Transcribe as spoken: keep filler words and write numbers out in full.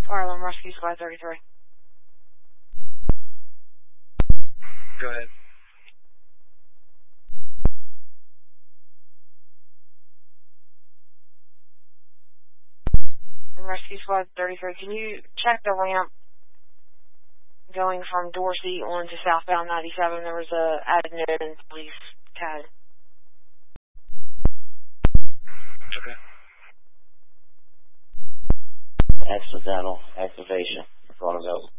Fire Alarm Rescue Squad thirty-three. Go ahead. Rescue Squad thirty-three, can you check the ramp going from Dorsey on to southbound ninety-seven? There was a added note in police C A D. Okay. Accidental activation. Front of